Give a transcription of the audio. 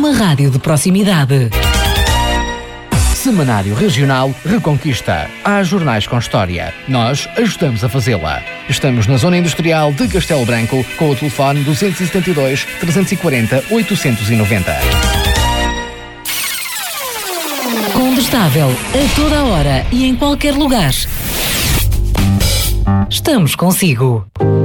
uma rádio de proximidade. Semanário Regional Reconquista. Há jornais com história. Nós ajudamos a fazê-la. Estamos na Zona Industrial de Castelo Branco com o telefone 272 340 890. Condestável, a toda a hora e em qualquer lugar. Estamos consigo.